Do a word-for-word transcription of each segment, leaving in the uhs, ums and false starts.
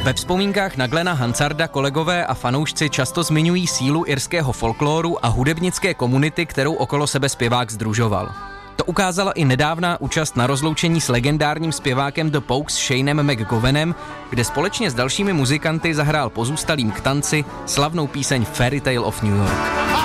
Ve vzpomínkách na Glena Hansarda kolegové a fanoušci často zmiňují sílu irského folkloru a hudebnické komunity, kterou okolo sebe zpěvák sdružoval. To ukázala i nedávná účast na rozloučení s legendárním zpěvákem The Pogues Shanem McGowanem, kde společně s dalšími muzikanty zahrál pozůstalým k tanci slavnou píseň Fairy Tale of New York.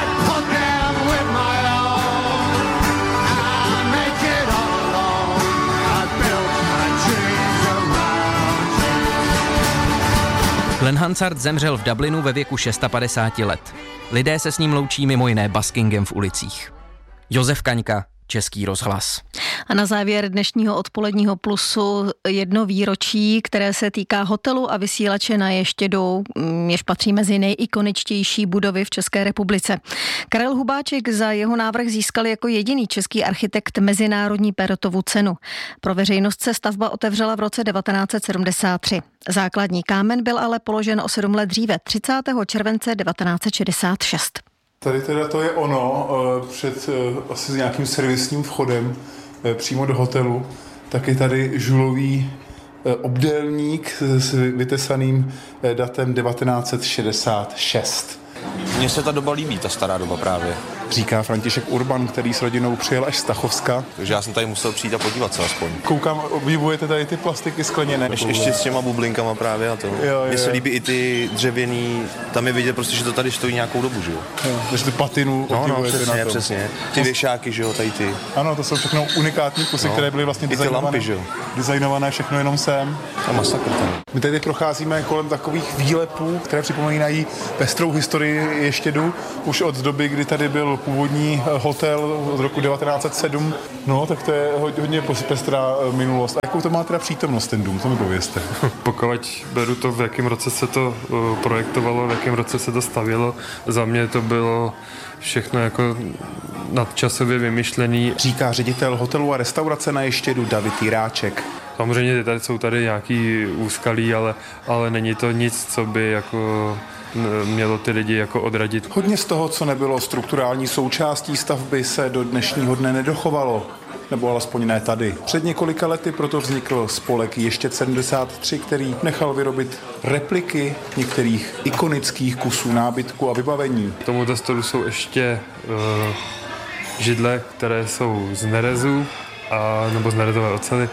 Glen Hansard zemřel v Dublinu ve věku padesát šest let. Lidé se s ním loučí mimo jiné buskingem v ulicích. Josef Kaňka, Český rozhlas. A na závěr dnešního odpoledního Plusu jedno výročí, které se týká hotelu a vysílače na Ještědou, jež patří mezi nejikoničtější budovy v České republice. Karel Hubáček za jeho návrh získal jako jediný český architekt mezinárodní Perotovu cenu. Pro veřejnost se stavba otevřela v roce devatenáct set sedmdesát tři. Základní kámen byl ale položen o sedm let dříve, třicátého července devatenáct set šedesát šest. Tady teda to je ono, před asi nějakým servisním vchodem přímo do hotelu. Taky tady žulový obdélník s vytesaným datem devatenáct set šedesát šest. Mně se ta doba líbí, ta stará doba právě. Říká František Urban, který s rodinou přijel až z Tachovska. Takže já jsem tady musel přijít a podívat se aspoň. Koukám, obdivujete tady ty plastiky skleněné. Ještě, ještě s těma bublinkama právě a to. Mně se líbí i ty dřevěný, tam je vidět prostě, že to tady stojí nějakou dobu, že jo. Takže ty patinu no, no, obdivujete přesně, na tom. přesně. Ty věšáky, že jo, tady ty. Ano, to jsou všechno unikátní kusy, no, které byly vlastně designované. Lampy, že jo. Designované všechno jenom sem. A masakr tam. My tady procházíme kolem takových výlepů, které připomínají pestrou historii Ještědu, už od doby, kdy tady byl původní hotel od roku devatenáct set sedm. No, tak to je hodně pestrá minulost. A jakou to má teda přítomnost ten dům, to mi povězte. Pokud beru to, v jakém roce se to projektovalo, v jakém roce se to stavělo, za mě to bylo všechno jako nadčasově vymyšlený. Říká ředitel hotelu a restaurace na Ještědu David Jiráček. Samozřejmě tady jsou tady nějaký úskalí, ale, ale není to nic, co by jako mělo ty lidi jako odradit. Hodně z toho, co nebylo strukturální součástí stavby, se do dnešního dne nedochovalo. Nebo alespoň ne tady. Před několika lety proto vznikl spolek Ještěd sedmdesát tři, který nechal vyrobit repliky některých ikonických kusů nábytku a vybavení. K tomuto stolu jsou ještě uh, židle, které jsou z nerezu, a, nebo z nerezové ocely.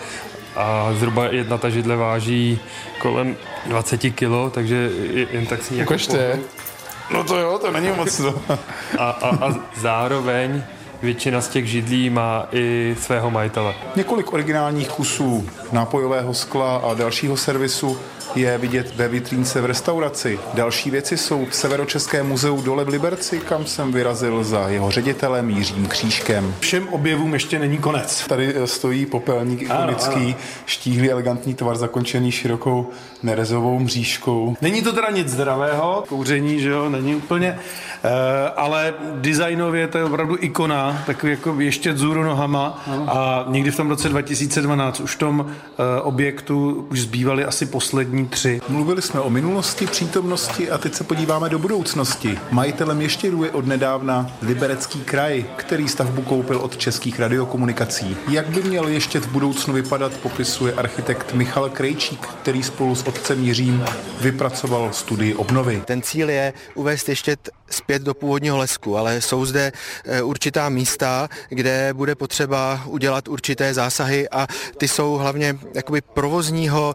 A zhruba jedna ta židle váží kolem dvacet kilo, takže jen tak si nějakou... Ukažte. No to jo, to není moc. a, a, a zároveň většina z těch židlí má i svého majitele. Několik originálních kusů nápojového skla a dalšího servisu je vidět ve vitrínce v restauraci. Další věci jsou v Severočeském muzeu dole v Liberci, kam jsem vyrazil za jeho ředitelem Jiřím Křížkem. Všem objevům ještě není konec. Tady stojí popelník ikonický, ano, ano. Štíhlý elegantní tvar zakončený širokou nerezovou mřížkou. Není to teda nic zdravého, kouření, že jo, není úplně, uh, ale designově to je opravdu ikona, takový jako ještě vzhůru nohama ano. A někdy v tom roce dva tisíce dvanáct už v tom uh, objektu už zbývaly asi poslední tři. Mluvili jsme o minulosti, přítomnosti a teď se podíváme do budoucnosti. Majitelem Ještědu je odnedávna Liberecký kraj, který stavbu koupil od Českých radiokomunikací. Jak by měl Ještěd v budoucnu vypadat, popisuje architekt Michal Krejčík, který spolu s otcem Jiřím vypracoval studii obnovy. Ten cíl je uvést Ještěd zpět do původního lesku, ale jsou zde určitá místa, kde bude potřeba udělat určité zásahy a ty jsou hlavně jakoby provozního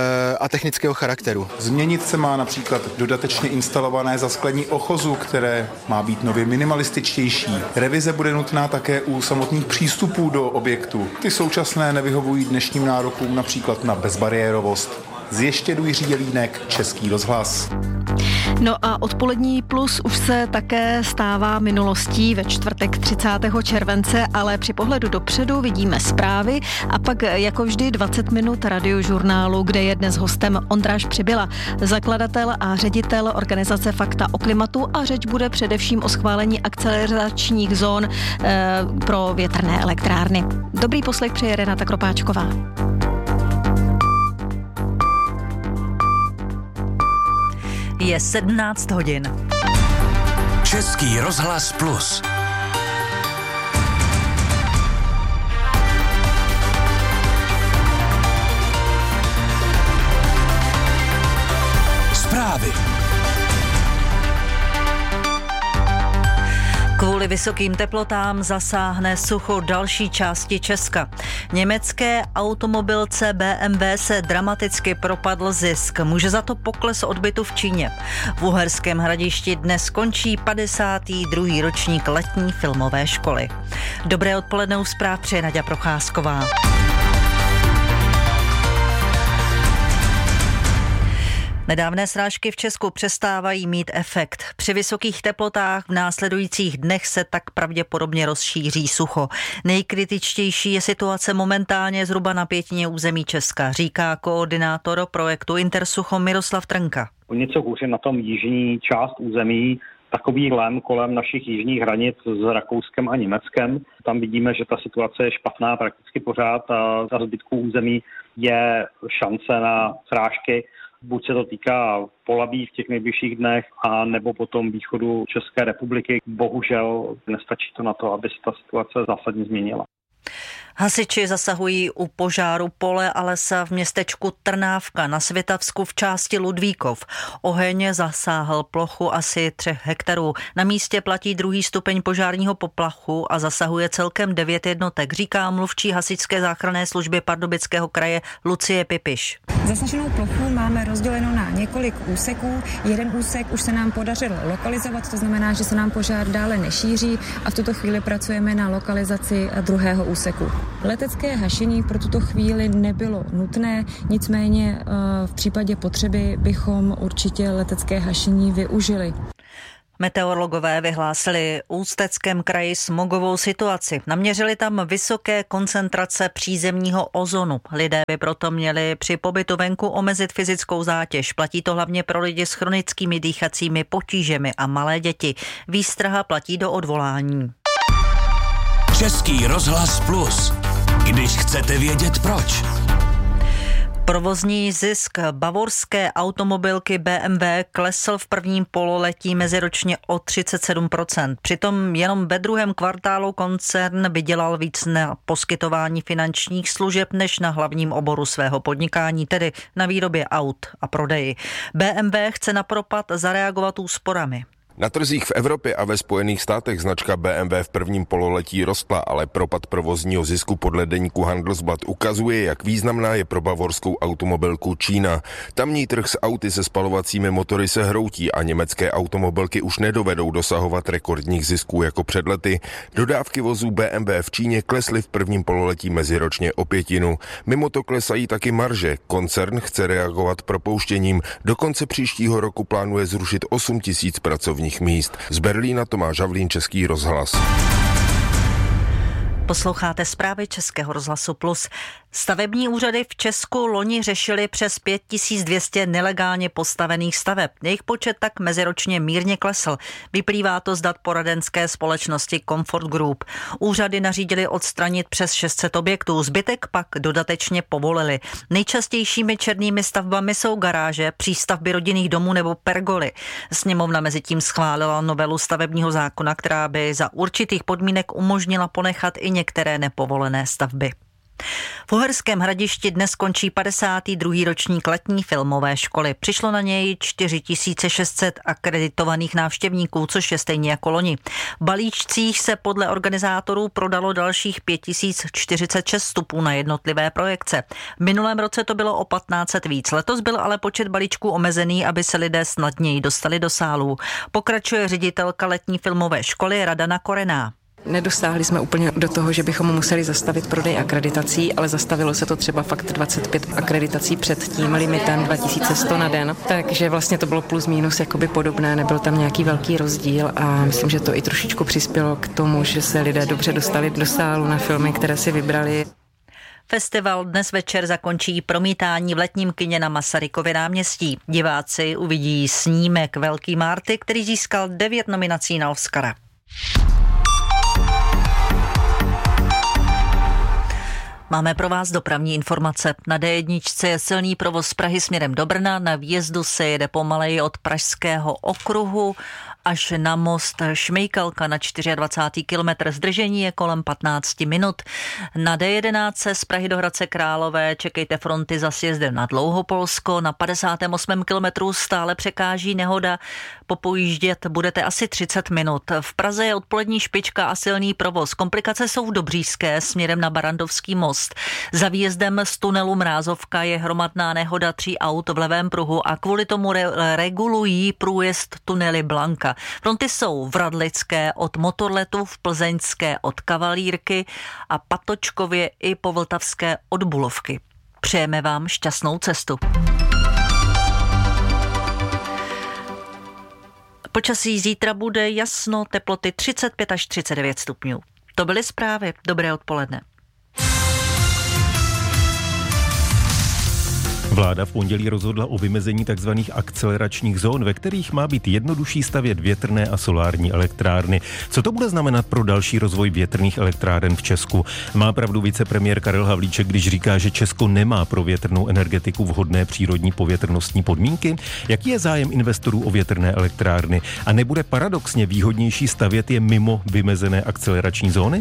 a technického charakteru. Změnit se má například dodatečně instalované zasklení ochozu, které má být nově minimalističtější. Revize bude nutná také u samotných přístupů do objektu. Ty současné nevyhovují dnešním nárokům například na bezbariérovost. Z Ještědu Jiří Jelínek, Český rozhlas. No a odpolední plus už se také stává minulostí ve čtvrtek třicátého července, ale při pohledu dopředu vidíme zprávy a pak jako vždy dvacet minut radiožurnálu, kde je dnes hostem Ondráš Přibyla, zakladatel a ředitel organizace Fakta o klimatu a řeč bude především o schválení akceleračních zón e, pro větrné elektrárny. Dobrý poslech přeje Renata Kropáčková. Je sedmnáct hodin. Český rozhlas plus. zprávy. Kvůli vysokým teplotám zasáhne sucho další části Česka. Německé automobilce bé em vé se dramaticky propadl zisk. Může za to pokles odbytu v Číně. V Uherském Hradišti dnes skončí padesátý druhý ročník letní filmové školy. Dobré odpoledne, u zpráv přeje Naďa Procházková. Nedávné srážky v Česku přestávají mít efekt. Při vysokých teplotách v následujících dnech se tak pravděpodobně rozšíří sucho. Nejkritičtější je situace momentálně zhruba na pětině území Česka, říká koordinátor projektu Intersucho Miroslav Trnka. O něco hůře na tom jižní část území, takový lem kolem našich jižních hranic s Rakouskem a Německem. Tam vidíme, že ta situace je špatná prakticky pořád a za zbytku území je šance na srážky. Buď se to týká Polabí v těch nejbližších dnech, a nebo potom východu České republiky. Bohužel nestačí to na to, aby se ta situace zásadně změnila. Hasiči zasahují u požáru pole a lesa v městečku Trnávka na Svitavsku v části Ludvíkov. Oheň zasáhl plochu asi třech hektarů. Na místě platí druhý stupeň požárního poplachu a zasahuje celkem devět jednotek, říká mluvčí hasičské záchranné služby Pardubického kraje Lucie Pipiš. Zasaženou plochu máme rozdělenou na několik úseků. Jeden úsek už se nám podařilo lokalizovat, to znamená, že se nám požár dále nešíří a v tuto chvíli pracujeme na lokalizaci druhého úseku. Letecké hašení pro tuto chvíli nebylo nutné, nicméně v případě potřeby bychom určitě letecké hašení využili. Meteorologové vyhlásili v Ústeckém kraji smogovou situaci. Naměřili tam vysoké koncentrace přízemního ozonu. Lidé by proto měli při pobytu venku omezit fyzickou zátěž. Platí to hlavně pro lidi s chronickými dýchacími potížemi a malé děti. Výstraha platí do odvolání. Český rozhlas Plus. Když chcete vědět proč. Provozní zisk bavorské automobilky bé em vé klesl v prvním pololetí meziročně o třicet sedm procent. Přitom jenom ve druhém kvartálu koncern vydělal víc na poskytování finančních služeb než na hlavním oboru svého podnikání, tedy na výrobě aut a prodeji. bé em vé chce na propad zareagovat úsporami. Na trzích v Evropě a ve Spojených státech značka bé em vé v prvním pololetí rostla, ale propad provozního zisku podle deníku Handelsblatt ukazuje, jak významná je pro bavorskou automobilku Čína. Tamní trh s auty se spalovacími motory se hroutí a německé automobilky už nedovedou dosahovat rekordních zisků jako před lety. Dodávky vozů bé em vé v Číně klesly v prvním pololetí meziročně o pětinu. Mimo to klesají taky marže. Koncern chce reagovat propouštěním. Do konce příštího roku plánuje zrušit osm tisíc pracovních míst. Z Berlína Tomáš Havlín, Český rozhlas. Posloucháte zprávy Českého rozhlasu Plus. Stavební úřady v Česku loni řešily přes pět tisíc dvě stě nelegálně postavených staveb. Jejich počet tak meziročně mírně klesl. Vyplývá to z dat poradenské společnosti Comfort Group. Úřady nařídily odstranit přes šest set objektů, zbytek pak dodatečně povolili. Nejčastějšími černými stavbami jsou garáže, přístavby rodinných domů nebo pergoly. Sněmovna mezitím schválila novelu stavebního zákona, která by za určitých podmínek umožnila ponechat i některé nepovolené stavby. V Uherském Hradišti dnes končí padesátý druhý ročník letní filmové školy. Přišlo na něj čtyři tisíce šest set akreditovaných návštěvníků, což je stejně jako loni. V balíčcích se podle organizátorů prodalo dalších pět tisíc čtyřicet šest vstupů na jednotlivé projekce. V minulém roce to bylo o patnáct set víc. Letos byl ale počet balíčků omezený, aby se lidé snadněji dostali do sálů. Pokračuje ředitelka letní filmové školy Radana Korená. Nedostáhli jsme úplně do toho, že bychom museli zastavit prodej akreditací, ale zastavilo se to třeba fakt dvacet pět akreditací před tím limitem dva tisíce sto na den. Takže vlastně to bylo plus minus jakoby podobné, nebyl tam nějaký velký rozdíl a myslím, že to i trošičku přispělo k tomu, že se lidé dobře dostali do sálu na filmy, které si vybrali. Festival dnes večer zakončí promítání v letním kině na Masarykově náměstí. Diváci uvidí snímek Velký Marty, který získal devět nominací na Oscara. Máme pro vás dopravní informace. Na dé jedna je silný provoz z Prahy směrem do Brna, na výjezdu se jede pomaleji od Pražského okruhu až na most Šmejkalka na dvacátý čtvrtý kilometr. Zdržení je kolem patnáct minut. Na dé jedenáct z Prahy do Hradce Králové čekejte fronty za sjezdem na Dlouhopolsko. Na padesátém osmém kilometru stále překáží nehoda. Popojíždět budete asi třicet minut. V Praze je odpolední špička a silný provoz. Komplikace jsou v Dobříšské směrem na Barandovský most. Za výjezdem z tunelu Mrázovka je hromadná nehoda tří aut v levém pruhu a kvůli tomu re- regulují průjezd tunely Blanka. Fronty jsou v Radlické od Motorletu, v Plzeňské od Kavalírky a Patočkově i po Vltavské od Bulovky. Přejeme vám šťastnou cestu. Počasí zítra bude jasno, teploty třicet pět až třicet devět stupňů. To byly zprávy. Dobré odpoledne. Vláda v pondělí rozhodla o vymezení tzv. Akceleračních zón, ve kterých má být jednodušší stavět větrné a solární elektrárny. Co to bude znamenat pro další rozvoj větrných elektráren v Česku? Má pravdu vicepremiér Karel Havlíček, když říká, že Česko nemá pro větrnou energetiku vhodné přírodní povětrnostní podmínky? Jaký je zájem investorů o větrné elektrárny? A nebude paradoxně výhodnější stavět je mimo vymezené akcelerační zóny?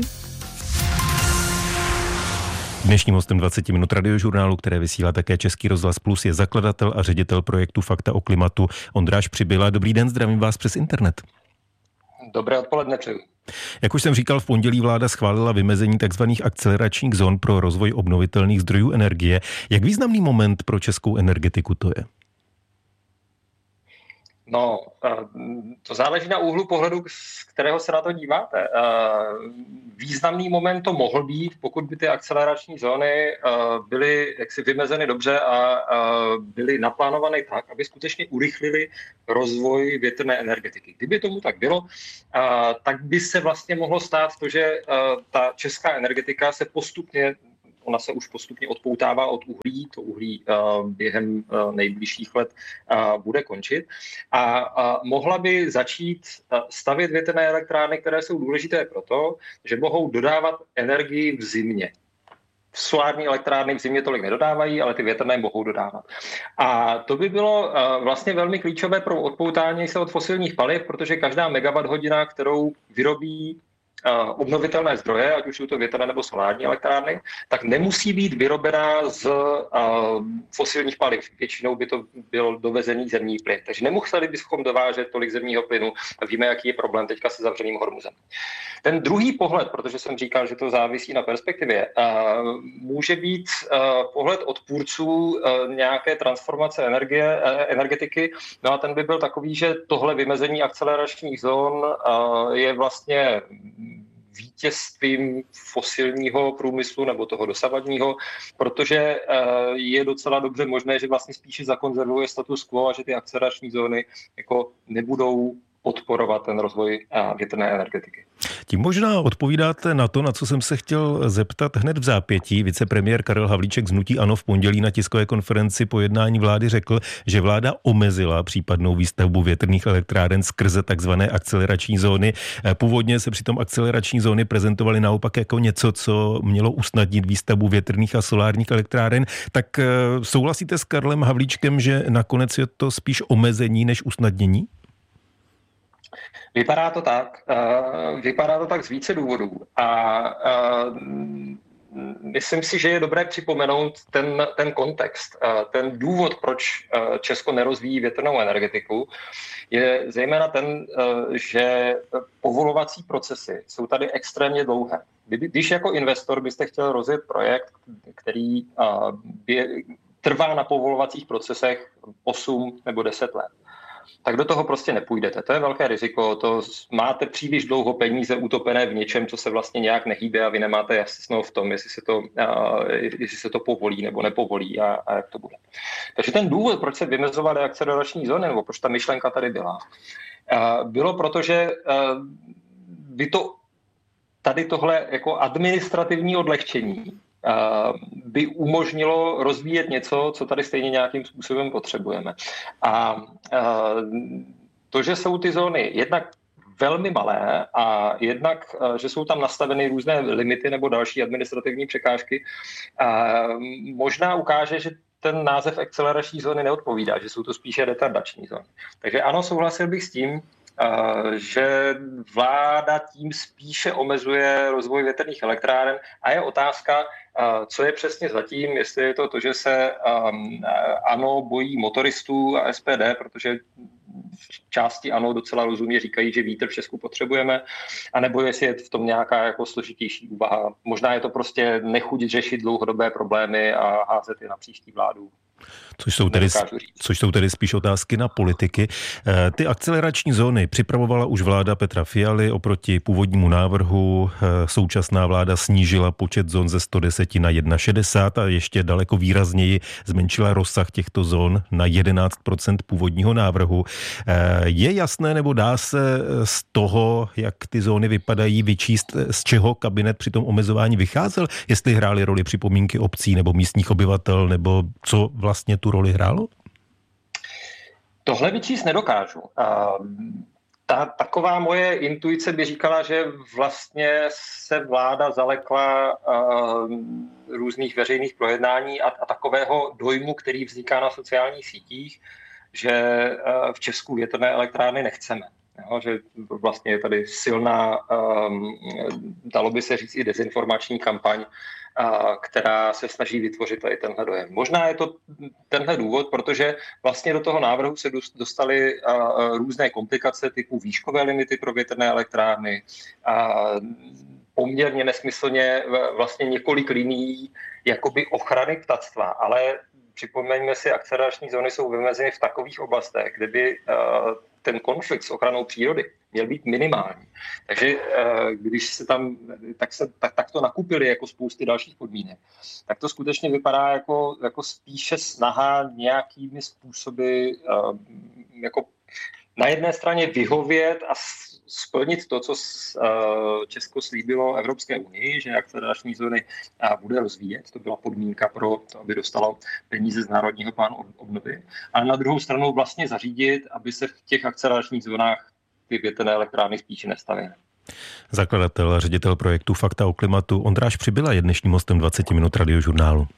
Dnešním hostem dvacet minut radiožurnálu, které vysílá také Český rozhlas Plus, je zakladatel a ředitel projektu Fakta o klimatu Ondráš Přibyla. Dobrý den, zdravím vás přes internet. Dobré odpoledne přeju. Jak už jsem říkal, v pondělí vláda schválila vymezení tzv. Akceleračních zón pro rozvoj obnovitelných zdrojů energie. Jak významný moment pro českou energetiku to je? No, to záleží na úhlu pohledu, z kterého se na to díváte. Významný moment to mohl být, pokud by ty akcelerační zóny byly jaksi vymezeny dobře a byly naplánované tak, aby skutečně urychlili rozvoj větrné energetiky. Kdyby tomu tak bylo, tak by se vlastně mohlo stát to, že ta česká energetika se postupně Ona se už postupně odpoutává od uhlí, to uhlí uh, během uh, nejbližších let uh, bude končit. A uh, mohla by začít uh, stavět větrné elektrárny, které jsou důležité proto, že mohou dodávat energii v zimě. Solární elektrárny v zimě tolik nedodávají, ale ty větrné mohou dodávat. A to by bylo uh, vlastně velmi klíčové pro odpoutání se od fosilních paliv, protože každá megawatt hodina, kterou vyrobí obnovitelné zdroje, ať už jsou to větrné nebo solární elektrárny, tak nemusí být vyrobená z uh, fosilních paliv. Většinou by to byl dovezený zemní plyn. Takže nemuseli bychom dovážet tolik zemního plynu. Víme, jaký je problém teďka se zavřeným Hormuzem. Ten druhý pohled, protože jsem říkal, že to závisí na perspektivě, uh, může být uh, pohled odpůrců uh, nějaké transformace energie, uh, energetiky. No a ten by byl takový, že tohle vymezení akceleračních zón uh, je vlastně vítězstvím fosilního průmyslu nebo toho dosavadního, protože je docela dobře možné, že vlastně spíše zakonzervuje status quo a že ty akcelerační zóny jako nebudou podporovat ten rozvoj větrné energetiky. Tím možná odpovídáte na to, na co jsem se chtěl zeptat hned v zápětí. Vicepremiér Karel Havlíček z hnutí ANO v pondělí na tiskové konferenci po jednání vlády řekl, že vláda omezila případnou výstavbu větrných elektráren skrze takzvané akcelerační zóny. Původně se přitom akcelerační zóny prezentovaly naopak jako něco, co mělo usnadnit výstavbu větrných a solárních elektráren. Tak souhlasíte s Karlem Havlíčkem, že nakonec je to spíš omezení než usnadnění? Vypadá to tak. Uh, vypadá to tak z více důvodů. A uh, myslím si, že je dobré připomenout ten, ten kontext. Uh, ten důvod, proč uh, Česko nerozvíjí větrnou energetiku, je zejména ten, uh, že povolovací procesy jsou tady extrémně dlouhé. Když jako investor byste chtěl rozjet projekt, který uh, by, trvá na povolovacích procesech osm nebo deset let, tak do toho prostě nepůjdete. To je velké riziko, to máte příliš dlouho peníze utopené v něčem, co se vlastně nějak nehýbe a vy nemáte jasno v tom, jestli se to, uh, jestli se to povolí nebo nepovolí a, a jak to bude. Takže ten důvod, proč se vymezovaly akcelerační zóny, nebo proč ta myšlenka tady byla, uh, bylo proto, že uh, by to tady tohle jako administrativní odlehčení by umožnilo rozvíjet něco, co tady stejně nějakým způsobem potřebujeme. A to, že jsou ty zóny jednak velmi malé a jednak, že jsou tam nastaveny různé limity nebo další administrativní překážky, možná ukáže, že ten název akcelerační zóny neodpovídá, že jsou to spíše retardační zóny. Takže ano, souhlasil bych s tím, že vláda tím spíše omezuje rozvoj větrných elektráren a je otázka, co je přesně zatím, jestli je to to, že se ANO bojí motoristů a S P D, protože části ANO docela rozumně říkají, že vítr v Česku potřebujeme, anebo jestli je v tom nějaká jako složitější úvaha. Možná je to prostě nechuť řešit dlouhodobé problémy a házet je na příští vládu. Což jsou, tedy, což jsou tedy spíš otázky na politiky. Ty akcelerační zóny připravovala už vláda Petra Fialy oproti původnímu návrhu. Současná vláda snížila počet zón ze sto deset na šedesát jedna a ještě daleko výrazněji zmenšila rozsah těchto zón na jedenáct procent původního návrhu. Je jasné, nebo dá se z toho, jak ty zóny vypadají, vyčíst, z čeho kabinet při tom omezování vycházel? Jestli hrály roli připomínky obcí nebo místních obyvatel, nebo co vlastně tu roli hrálo? Tohle vyčíst nedokážu. Ta taková moje intuice by říkala, že vlastně se vláda zalekla různých veřejných projednání a, a takového dojmu, který vzniká na sociálních sítích, že v Česku větrné elektrárny nechceme. Jo, že vlastně je tady silná, dalo by se říct i dezinformační kampaň, která se snaží vytvořit tady tenhle dojem. Možná je to tenhle důvod, protože vlastně do toho návrhu se dostaly různé komplikace typu výškové limity pro větrné elektrárny, poměrně nesmyslně vlastně několik linií jakoby ochrany ptactva, ale připomeňme si, akcelerační zóny jsou vymezeny v takových oblastech, kde by ten konflikt s ochranou přírody měl být minimální. Takže když se tam, tak, se, tak, tak to nakupili jako spousty dalších podmínek, tak to skutečně vypadá jako, jako spíše snaha nějakými způsoby jako na jedné straně vyhovět a splnit to, co Česko slíbilo Evropské unii, že akcelerační zóny bude rozvíjet. To byla podmínka pro to, aby dostalo peníze z Národního plánu obnovy. Ale na druhou stranu vlastně zařídit, aby se v těch akceleračních zónách ty větrné elektrárny spíše nestavily. Zakladatel a ředitel projektu Fakta o klimatu Ondráš Přibyla je dnešním hostem dvacet minut Radiožurnálu.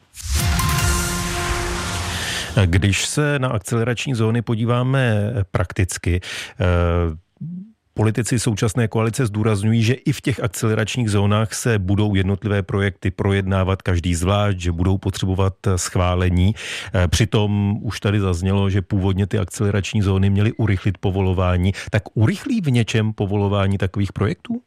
Když se na akcelerační zóny podíváme prakticky, politici současné koalice zdůrazňují, že i v těch akceleračních zónách se budou jednotlivé projekty projednávat každý zvlášť, že budou potřebovat schválení. Přitom už tady zaznělo, že původně ty akcelerační zóny měly urychlit povolování. Tak urychlí v něčem povolování takových projektů?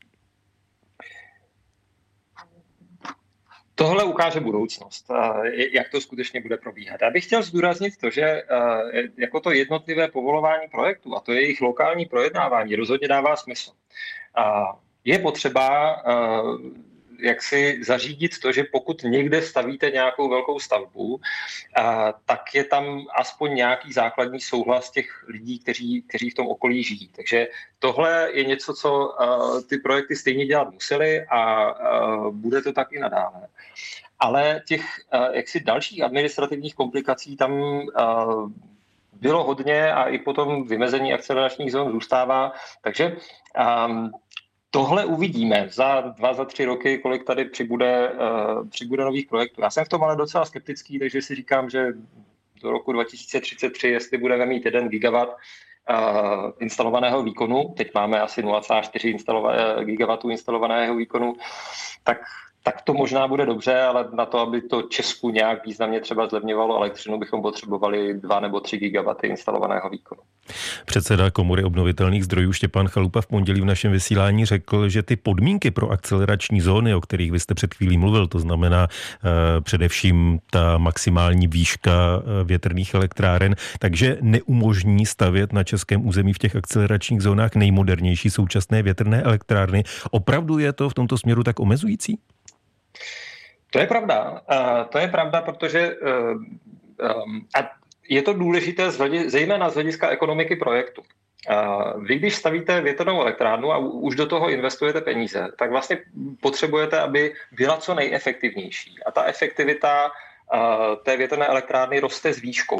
Tohle ukáže budoucnost, jak to skutečně bude probíhat. Já bych chtěl zdůraznit to, že jako to jednotlivé povolování projektů a to jejich lokální projednávání rozhodně dává smysl. Je potřeba jak si zařídit to, že pokud někde stavíte nějakou velkou stavbu, tak je tam aspoň nějaký základní souhlas těch lidí, kteří, kteří v tom okolí žijí. Takže tohle je něco, co ty projekty stejně dělat museli a bude to tak i nadále. Ale těch jaksi dalších administrativních komplikací tam bylo hodně a i potom vymezení akceleračních zón zůstává. Takže tohle uvidíme za dva, za tři roky, kolik tady přibude, uh, přibude nových projektů. Já jsem v tom ale docela skeptický, takže si říkám, že do roku dva tisíce třicet tři, jestli budeme mít jeden gigawatt uh, instalovaného výkonu, teď máme asi nula celá čtyři instalova- gigawattů instalovaného výkonu, tak tak to možná bude dobře, ale na to, aby to Česku nějak významně třeba zlevňovalo elektřinu, bychom potřebovali dva nebo tři gigawaty instalovaného výkonu. Předseda Komory obnovitelných zdrojů Štěpán Chalupa v pondělí v našem vysílání řekl, že ty podmínky pro akcelerační zóny, o kterých vy jste před chvílí mluvil, to znamená eh, především ta maximální výška větrných elektráren, takže neumožní stavět na českém území v těch akceleračních zónách nejmodernější současné větrné elektrárny. Opravdu je to v tomto směru tak omezující? To je pravda. Uh, to je pravda, protože uh, um, a je to důležité z hledi, zejména z hlediska ekonomiky projektu. Uh, vy, když stavíte větrnou elektrárnu a už do toho investujete peníze, tak vlastně potřebujete, aby byla co nejefektivnější. A ta efektivita uh, té větrné elektrárny roste s výškou.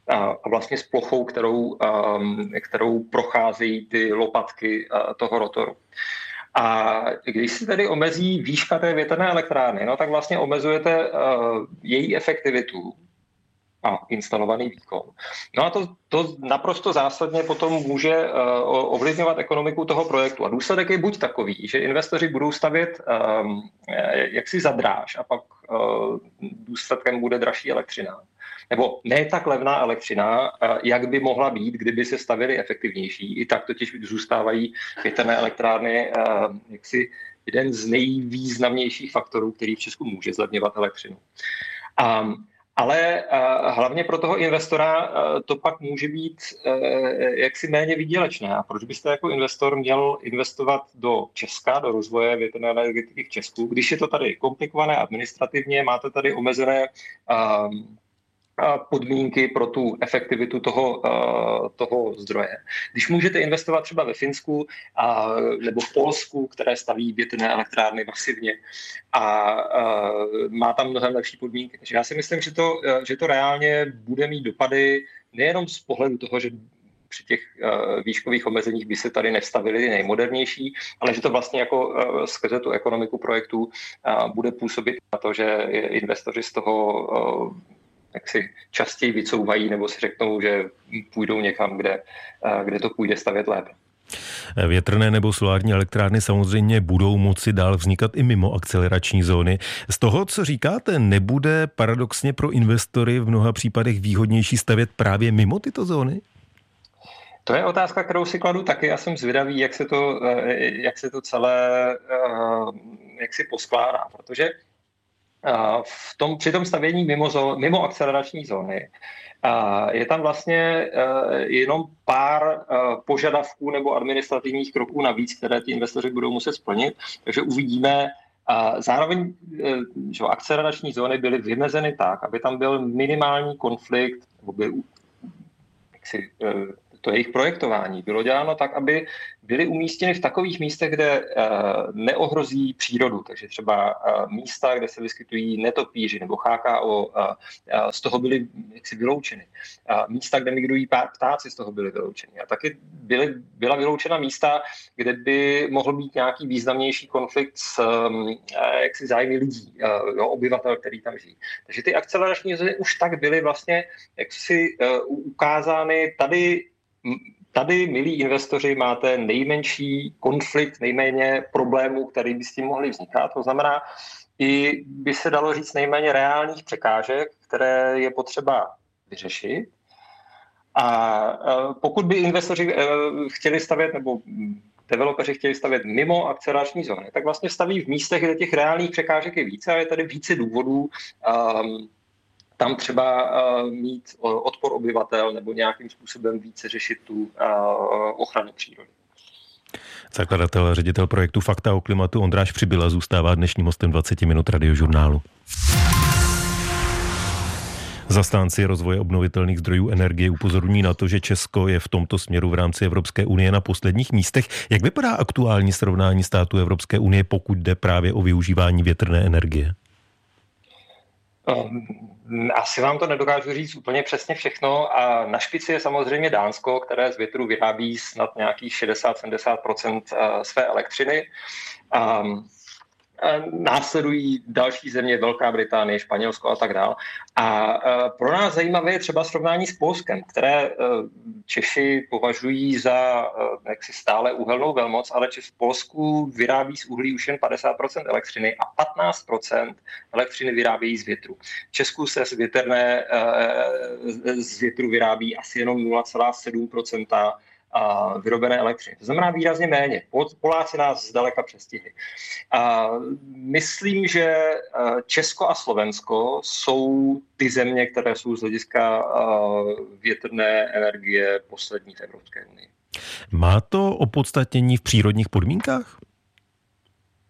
a vlastně s plochou, kterou, kterou procházejí ty lopatky toho rotoru. A když se tedy omezí výška té větrné elektrárny, no, tak vlastně omezujete její efektivitu a instalovaný výkon. No a to, to naprosto zásadně potom může uh, ovlivňovat ekonomiku toho projektu. A důsledek je buď takový, že investoři budou stavět um, jaksi za dráž a pak uh, důsledkem bude dražší elektřina. Nebo ne tak levná elektřina, uh, jak by mohla být, kdyby se stavěly efektivnější. I tak totiž zůstávají větrné elektrárny uh, jaksi jeden z nejvýznamnějších faktorů, který v Česku může zlevňovat elektřinu. Um, Ale uh, hlavně pro toho investora uh, to pak může být uh, jaksi méně výdělečné. A proč byste jako investor měl investovat do Česka, do rozvoje větrné energetiky v Česku, když je to tady komplikované administrativně, máte tady omezené uh, podmínky pro tu efektivitu toho, toho zdroje. Když můžete investovat třeba ve Finsku a, nebo v Polsku, které staví větrné elektrárny masivně a, a má tam mnohem lepší podmínky. Takže já si myslím, že to, že to reálně bude mít dopady nejenom z pohledu toho, že při těch uh, výškových omezeních by se tady nevstavili nejmodernější, ale že to vlastně jako uh, skrze tu ekonomiku projektu uh, bude působit na to, že investoři z toho uh, jak si častěji vycouvají nebo si řeknou, že půjdou někam, kde, kde to půjde stavět lépe. Větrné nebo solární elektrárny samozřejmě budou moci dál vznikat i mimo akcelerační zóny. Z toho, co říkáte, nebude paradoxně pro investory v mnoha případech výhodnější stavět právě mimo tyto zóny? To je otázka, kterou si kladu taky. Já jsem zvědavý, jak se to, jak se to celé jak si poskládá, protože v tom, při tom stavění mimo, zó, mimo akcelerační zóny je tam vlastně jenom pár požadavků nebo administrativních kroků navíc, které ty investoři budou muset splnit, takže uvidíme. Zároveň že akcelerační zóny byly vymezeny tak, aby tam byl minimální konflikt, nebo byl jaksi, to jejich projektování bylo děláno tak, aby byly umístěny v takových místech, kde neohrozí přírodu. Takže třeba místa, kde se vyskytují netopíři nebo H K O, z toho byly jaksi vyloučeny. Místa, kde migrují ptáci, z toho byly vyloučeny. A taky byly, byla vyloučena místa, kde by mohl být nějaký významnější konflikt s jaksi zájmy lidí, jo, obyvatel, který tam žijí. Takže ty akcelerační zóny už tak byly vlastně jaksi ukázány tady. Tady, milí investoři, máte nejmenší konflikt, nejméně problémů, který by s tím mohly vznikat. To znamená, i by se dalo říct nejméně reálných překážek, které je potřeba vyřešit. A pokud by investoři chtěli stavět, nebo developeři chtěli stavět mimo akcelerační zóny, tak vlastně staví v místech, kde těch reálných překážek je více a je tady více důvodů um, tam třeba uh, mít odpor obyvatel nebo nějakým způsobem více řešit tu uh, ochranu přírody. Zakladatel a ředitel projektu Fakta o klimatu Ondráš Přibyla zůstává dnešním hostem dvacet minut Radiožurnálu. Zastánci rozvoje obnovitelných zdrojů energie upozorňují na to, že Česko je v tomto směru v rámci Evropské unie na posledních místech. Jak vypadá aktuální srovnání států Evropské unie, pokud jde právě o využívání větrné energie? Asi vám to nedokážu říct úplně přesně všechno a na špici je samozřejmě Dánsko, které z větru vyrábí snad nějakých šedesát až sedmdesát procent své elektřiny. Následují další země, Velká Británie, Španělsko a tak dále. A pro nás zajímavé je třeba srovnání s Polskem, které Češi považují za jaksi stále uhelnou velmoc, ale Češi v Polsku vyrábí z uhlí už jen padesát procent elektřiny a patnáct procent elektřiny vyrábějí z větru. V Česku se z, větrné, z větru vyrábí asi jenom nula celá sedm procenta a vyrobené elektřiny. To znamená výrazně méně. Poláci nás zdaleka přestihli. A myslím, že Česko a Slovensko jsou ty země, které jsou z hlediska větrné energie poslední v Evropské unii. Má to opodstatnění v přírodních podmínkách?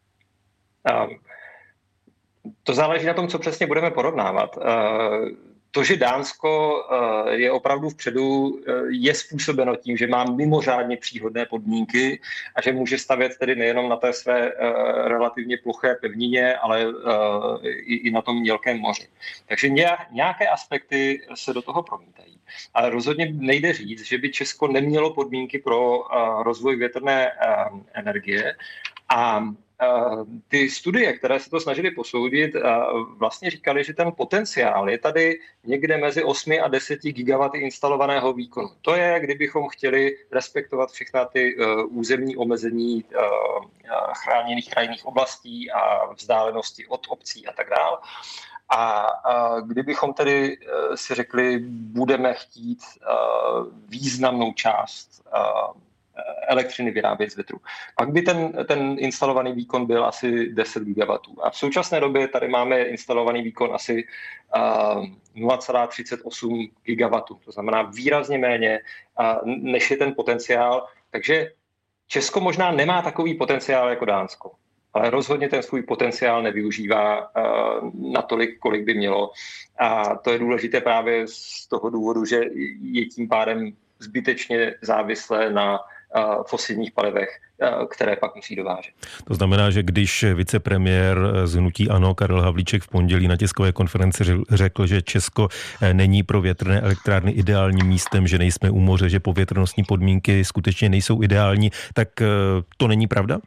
A to záleží na tom, co přesně budeme porovnávat. To To, že Dánsko je opravdu vpředu, je způsobeno tím, že má mimořádně příhodné podmínky a že může stavět tedy nejenom na té své relativně ploché pevnině, ale i na tom mělkém moři. Takže nějaké aspekty se do toho promítají. Ale rozhodně nejde říct, že by Česko nemělo podmínky pro rozvoj větrné energie a ty studie, které se to snažily posoudit, vlastně říkali, že ten potenciál je tady někde mezi osmi a deseti gigawaty instalovaného výkonu. To je, kdybychom chtěli respektovat všechna ty územní omezení chráněných krajinných oblastí a vzdálenosti od obcí a tak dále. A kdybychom tedy si řekli, budeme chtít významnou část elektřiny vyrábět z větru, pak by ten, ten instalovaný výkon byl asi deset gigawatů. A v současné době tady máme instalovaný výkon asi uh, nula celá třicet osm gigawatů. To znamená výrazně méně, uh, než je ten potenciál. Takže Česko možná nemá takový potenciál jako Dánsko, ale rozhodně ten svůj potenciál nevyužívá uh, natolik, kolik by mělo. A to je důležité právě z toho důvodu, že je tím pádem zbytečně závislé na fosilních palivech, které pak musí dovážet. To znamená, že když vicepremiér z hnutí ANO Karel Havlíček v pondělí na tiskové konferenci řekl, že Česko není pro větrné elektrárny ideálním místem, že nejsme u moře, že povětrnostní podmínky skutečně nejsou ideální, tak to není pravda?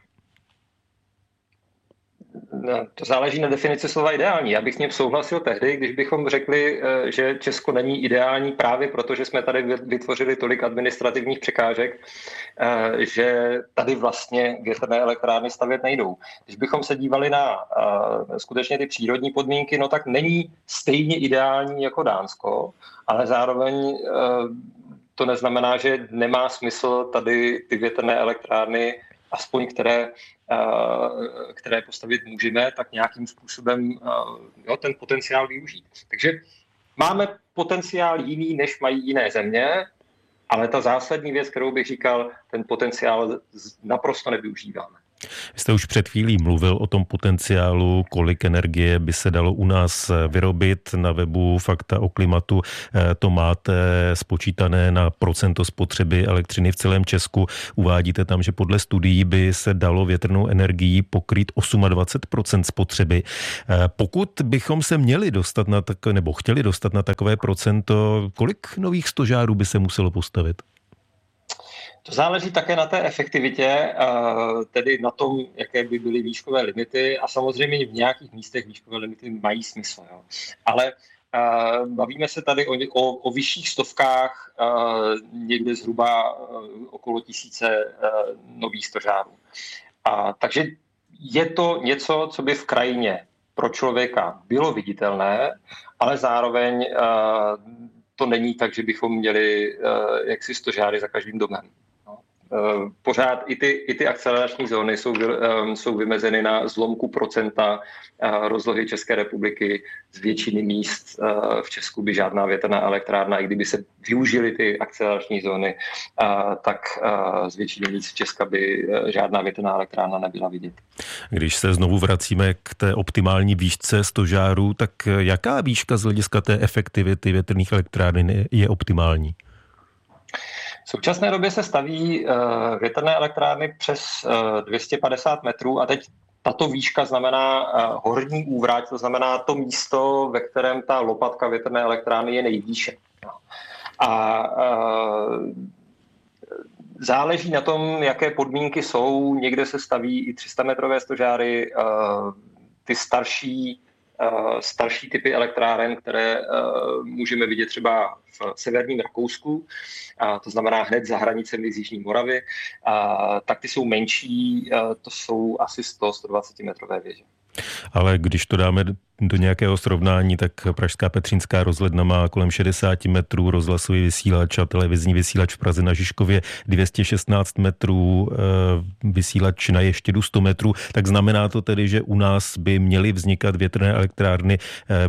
To záleží na definici slova ideální. Já bych s ním souhlasil tehdy, když bychom řekli, že Česko není ideální právě proto, že jsme tady vytvořili tolik administrativních překážek, že tady vlastně větrné elektrárny stavět nejdou. Když bychom se dívali na skutečně ty přírodní podmínky, no tak není stejně ideální jako Dánsko, ale zároveň to neznamená, že nemá smysl tady ty větrné elektrárny, aspoň které které postavit můžeme, tak nějakým způsobem jo, ten potenciál využít. Takže máme potenciál jiný, než mají jiné země, ale ta zásadní věc, kterou bych říkal, ten potenciál naprosto nevyužíváme. Vy jste už před chvílí mluvil o tom potenciálu, kolik energie by se dalo u nás vyrobit. Na webu Fakta o klimatu to máte spočítané na procento spotřeby elektřiny v celém Česku. Uvádíte tam, že podle studií by se dalo větrnou energií pokrýt dvacet osm procent spotřeby. Pokud bychom se měli dostat na tak, nebo chtěli dostat na takové procento, kolik nových stožárů by se muselo postavit? To záleží také na té efektivitě, tedy na tom, jaké by byly výškové limity a samozřejmě v nějakých místech výškové limity mají smysl. Jo. Ale bavíme se tady o, o, o vyšších stovkách, někde zhruba okolo tisíce nových stožárů. A, takže je to něco, co by v krajině pro člověka bylo viditelné, ale zároveň to není tak, že bychom měli jaksi stožáry za každým domem. Pořád i ty, i ty akcelerační zóny jsou, jsou vymezeny na zlomku procenta rozlohy České republiky. Z většiny míst v Česku by žádná větrná elektrárna, i kdyby se využily ty akcelerační zóny, tak z většiny míst v Česka by žádná větrná elektrárna nebyla vidět. Když se znovu vracíme k té optimální výšce stožárů, tak jaká výška z hlediska té efektivity větrných elektráren je optimální? V současné době se staví uh, větrné elektrárny přes uh, dvě stě padesát metrů a teď tato výška znamená uh, horní úvrať, to znamená to místo, ve kterém ta lopatka větrné elektrárny je nejvýše. A uh, záleží na tom, jaké podmínky jsou. Někde se staví i tři sta metrové stožáry, uh, ty starší starší typy elektráren, které můžeme vidět třeba v severním Rakousku, a to znamená hned za hranicemi z Jižní Moravy, a tak ty jsou menší, to jsou asi sto až sto dvacet metrové věže. Ale když to dáme do nějakého srovnání, tak pražská Petřínská rozhledna má kolem šedesát metrů, rozhlasový vysílač a televizní vysílač v Praze na Žižkově dvě stě šestnáct metrů, vysílač na Ještědu sto metrů, tak znamená to tedy, že u nás by měly vznikat větrné elektrárny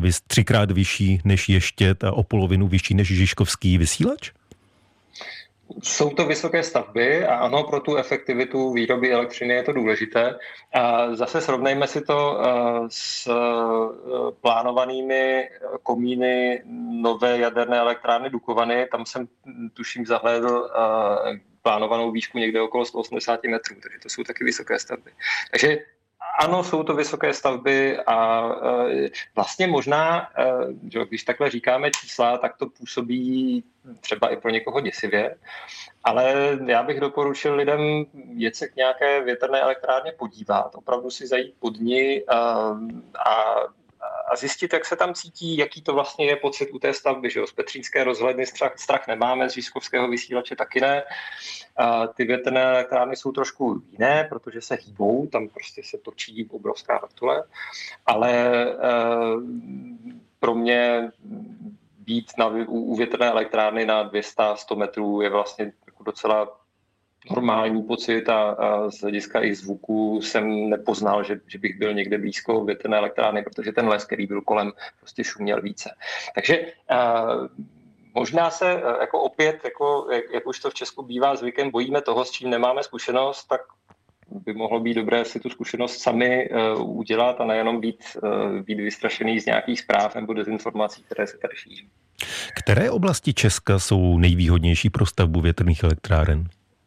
třikrát vyšší než Ještěd a o polovinu vyšší než žižkovský vysílač? Jsou to vysoké stavby a ano, pro tu efektivitu výroby elektřiny je to důležité. A zase srovnejme si to s plánovanými komíny nové jaderné elektrárny Dukovany. Tam jsem, tuším, zahlédl plánovanou výšku někde okolo sto osmdesát metrů, takže to jsou taky vysoké stavby. Takže ano, jsou to vysoké stavby a vlastně možná, že když takhle říkáme čísla, tak to působí třeba i pro někoho děsivě, ale já bych doporučil lidem jet se k nějaké větrné elektrárně podívat, opravdu si zajít pod ní a, a a zjistit, jak se tam cítí, jaký to vlastně je pocit u té stavby. Že jo? Z Petřínské rozhledny strach, strach nemáme, z Říšskovského vysílače taky ne. A ty větrné elektrárny jsou trošku jiné, protože se hýbou, tam prostě se točí obrovská vrtule, ale e, pro mě být na, u, u větrné elektrárny na dvě stě sto metrů je vlastně jako docela normální pocit a, a z hlediska i zvuku jsem nepoznal, že, že bych byl někde blízko větrné elektrárny, protože ten les, který byl kolem, prostě šuměl více. Takže a, možná se jako opět, jako, jak, jak už to v Česku bývá zvykem, bojíme toho, s čím nemáme zkušenost, tak by mohlo být dobré si tu zkušenost sami uh, udělat a nejenom být, uh, být vystrašený z nějakých zpráv nebo dezinformací, které se tady šíří. Které oblasti Česka jsou nejvýhodnější pro stavbu větrných elektráren?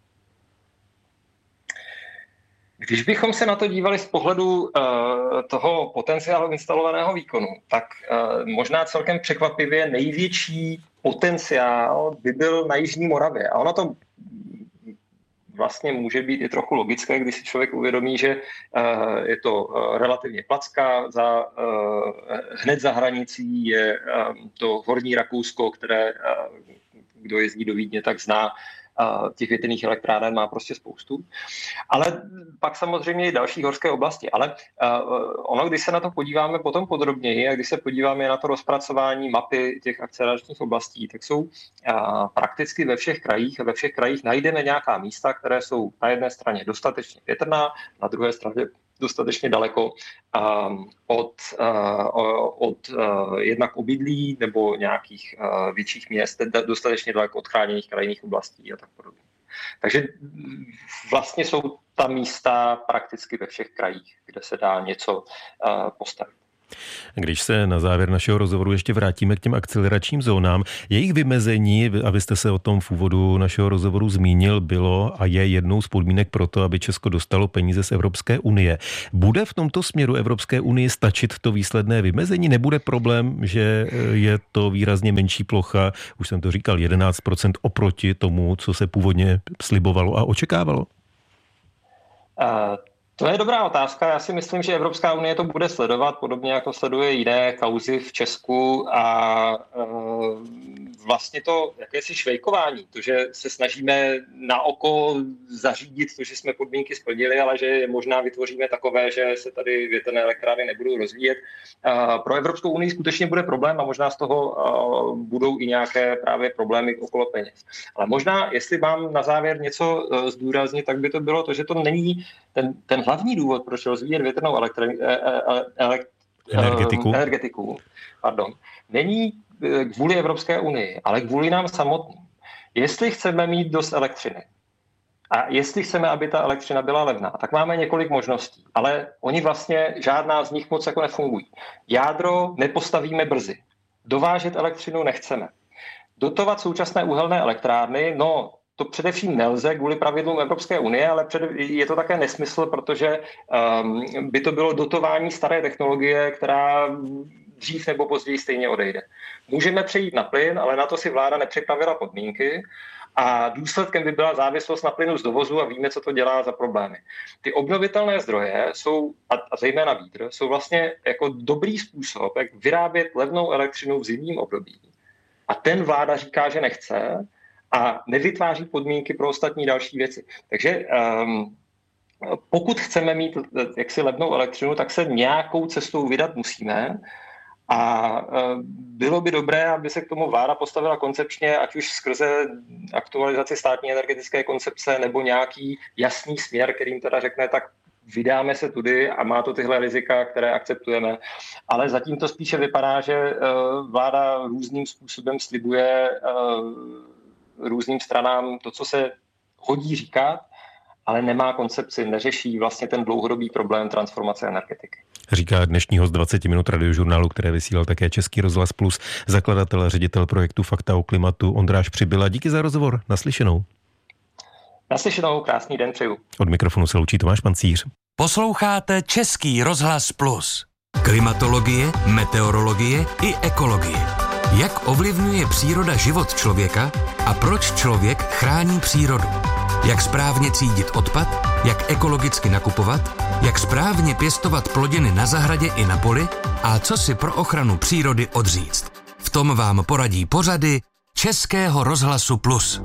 Když bychom se na to dívali z pohledu uh, toho potenciálu instalovaného výkonu, tak uh, možná celkem překvapivě největší potenciál by byl na Jižní Moravě. A ono to vlastně může být i trochu logické, když si člověk uvědomí, že uh, je to uh, relativně placka, za, uh, hned za hranicí je uh, to Horní Rakousko, které, uh, kdo jezdí do Vídně, tak zná. Těch větrných elektráren má prostě spoustu. Ale pak samozřejmě i další horské oblasti. Ale ono, když se na to podíváme potom podrobněji a když se podíváme na to rozpracování mapy těch akceleračních oblastí, tak jsou prakticky ve všech krajích a ve všech krajích najdeme nějaká místa, které jsou na jedné straně dostatečně větrná, na druhé straně dostatečně daleko um, od, uh, od uh, jednak obydlí nebo nějakých uh, větších měst, dostatečně daleko od chráněných krajinných oblastí a tak podobně. Takže vlastně jsou ta místa prakticky ve všech krajích, kde se dá něco uh, postavit. Když se na závěr našeho rozhovoru ještě vrátíme k těm akceleračním zónám, jejich vymezení, abyste se o tom v úvodu našeho rozhovoru zmínil, bylo a je jednou z podmínek pro to, aby Česko dostalo peníze z Evropské unie. Bude v tomto směru Evropské unie stačit to výsledné vymezení? Nebude problém, že je to výrazně menší plocha, už jsem to říkal, jedenáct procent oproti tomu, co se původně slibovalo a očekávalo? Uh... To je dobrá otázka. Já si myslím, že Evropská unie to bude sledovat, podobně jako sleduje jiné kauzy v Česku a e, vlastně to jakési švejkování, to, že se snažíme na oko zařídit to, že jsme podmínky splnili, ale že možná vytvoříme takové, že se tady větrné elektrárny nebudou rozvíjet. E, pro Evropskou unii skutečně bude problém a možná z toho e, budou i nějaké právě problémy okolo peněz. Ale možná, jestli mám na závěr něco e, zdůraznit, tak by to bylo to, že to není ten, ten hlavní důvod, proč rozvíjet větrnou elektri- elekt- energetiku, energetiku pardon, není kvůli Evropské unii, ale kvůli nám samotným. Jestli chceme mít dost elektřiny a jestli chceme, aby ta elektřina byla levná, tak máme několik možností, ale oni vlastně žádná z nich moc jako nefungují. Jádro nepostavíme brzy. Dovážet elektřinu nechceme. Dotovat současné uhelné elektrárny, no to především nelze kvůli pravidlům Evropské unie, ale je to také nesmysl, protože um, by to bylo dotování staré technologie, která dřív nebo později stejně odejde. Můžeme přejít na plyn, ale na to si vláda nepřipravila podmínky a důsledkem by byla závislost na plynu z dovozu a víme, co to dělá za problémy. Ty obnovitelné zdroje jsou, a zejména vítr, jsou vlastně jako dobrý způsob, jak vyrábět levnou elektřinu v zimním období. A ten vláda říká, že nechce, a nevytváří podmínky pro ostatní další věci. Takže um, pokud chceme mít jaksi levnou elektřinu, tak se nějakou cestou vydat musíme a uh, bylo by dobré, aby se k tomu vláda postavila koncepčně, ať už skrze aktualizaci státní energetické koncepce nebo nějaký jasný směr, kterým teda řekne, tak vydáme se tudy a má to tyhle rizika, které akceptujeme. Ale zatím to spíše vypadá, že uh, vláda různým způsobem slibuje uh, různým stranám to, co se hodí říkat, ale nemá koncepci, neřeší vlastně ten dlouhodobý problém transformace energetiky. Říká dnešní host dvacet minut radiožurnálu, které vysílal také Český rozhlas Plus, zakladatel a ředitel projektu Fakta o klimatu Ondráš Přibyla. Díky za rozhovor, naslyšenou. Naslyšenou, krásný den přeju. Od mikrofonu se loučí Tomáš Pancíř. Posloucháte Český rozhlas Plus. Klimatologie, meteorologie i ekologie. Jak ovlivňuje příroda život člověka a proč člověk chrání přírodu? Jak správně třídit odpad, jak ekologicky nakupovat, jak správně pěstovat plodiny na zahradě i na poli a co si pro ochranu přírody odříct. V tom vám poradí pořady Českého rozhlasu Plus.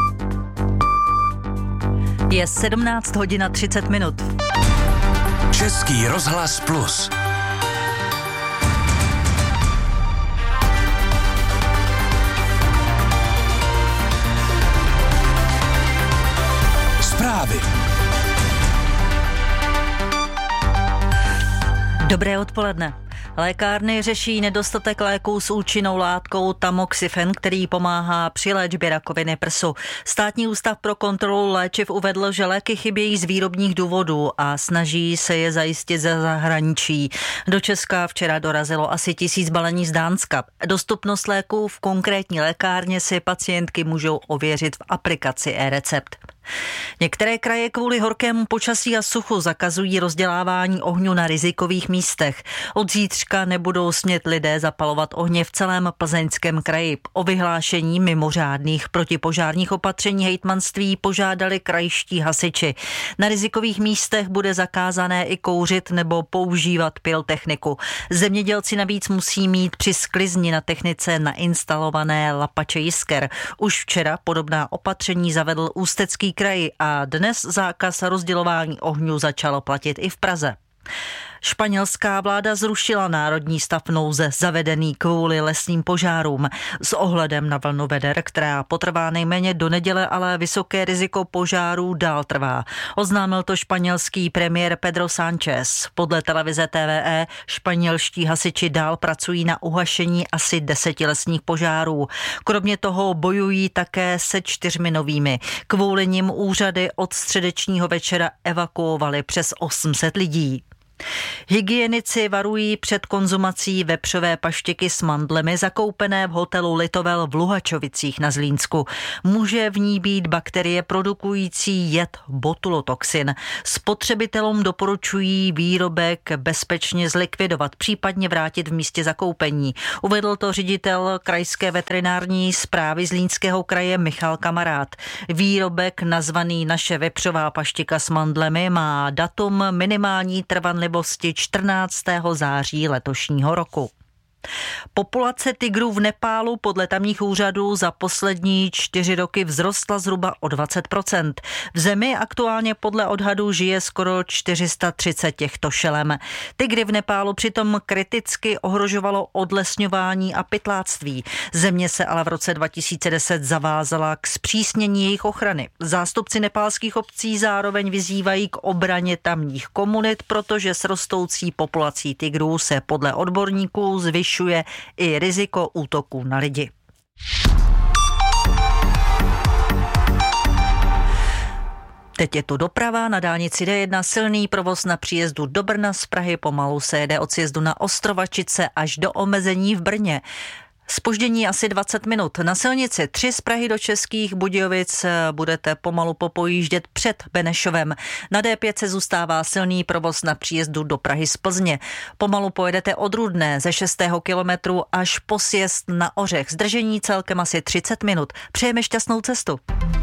Je sedmnáct hodin a třicet minut. Český rozhlas Plus. Zprávy. Dobré odpoledne. Lékárny řeší nedostatek léků s účinnou látkou tamoxifen, který pomáhá při léčbě rakoviny prsu. Státní ústav pro kontrolu léčiv uvedl, že léky chybějí z výrobních důvodů a snaží se je zajistit ze zahraničí. Do Česka včera dorazilo asi tisíc balení z Dánska. Dostupnost léků v konkrétní lékárně si pacientky můžou ověřit v aplikaci e-recept. Některé kraje kvůli horkému počasí a suchu zakazují rozdělávání ohňů na rizikových místech. Od zítřka nebudou smět lidé zapalovat ohně v celém Plzeňském kraji. O vyhlášení mimořádných protipožárních opatření hejtmanství požádali krajští hasiči. Na rizikových místech bude zakázané i kouřit nebo používat pyrotechniku. Zemědělci navíc musí mít při sklizni na technice nainstalované lapače jisker. Už včera podobná opatření zavedl Ústecký kraj a dnes zákaz rozdělování ohňů začalo platit i v Praze. Španělská vláda zrušila národní stav nouze zavedený kvůli lesním požárům. S ohledem na vlnu veder, která potrvá nejméně do neděle, ale vysoké riziko požárů dál trvá. Oznámil to španělský premiér Pedro Sánchez. Podle televize T V E španělští hasiči dál pracují na uhašení asi deseti lesních požárů. Kromě toho bojují také se čtyřmi novými. Kvůli nim úřady od středečního večera evakuovali přes osm set lidí. Hygienici varují před konzumací vepřové paštiky s mandlemi zakoupené v hotelu Litovel v Luhačovicích na Zlínsku. Může v ní být bakterie produkující jed botulotoxin. Spotřebitelům doporučují výrobek bezpečně zlikvidovat, případně vrátit v místě zakoupení. Uvedl to ředitel krajské veterinární správy Zlínského kraje Michal Kamarád. Výrobek nazvaný Naše vepřová paštika s mandlemi má datum minimální trvanlivosti čtrnáctého září letošního roku. Populace tygrů v Nepálu podle tamních úřadů za poslední čtyři roky vzrostla zhruba o dvacet procent. V zemi aktuálně podle odhadů žije skoro čtyři sta třicet těchto šelem. Tygry v Nepálu přitom kriticky ohrožovalo odlesňování a pytláctví. Země se ale v roce dva tisíce deset zavázala k zpřísnění jejich ochrany. Zástupci nepálských obcí zároveň vyzývají k obraně tamních komunit, protože s rostoucí populací tygrů se podle odborníků zvyšuje i riziko útoků na lidi. Teď je tu doprava, na dálnici D jedna silný provoz na příjezdu do Brna z Prahy, pomalu se jede od sjezdu na Ostrovačice až do omezení v Brně. Zpoždění asi dvacet minut. Na silnici tři z Prahy do Českých Budějovic budete pomalu popojíždět před Benešovem. Na D pět se zůstává silný provoz na příjezdu do Prahy z Plzně. Pomalu pojedete od Rudné ze šestého kilometru až po sjezd na Ořech. Zdržení celkem asi třicet minut. Přejeme šťastnou cestu.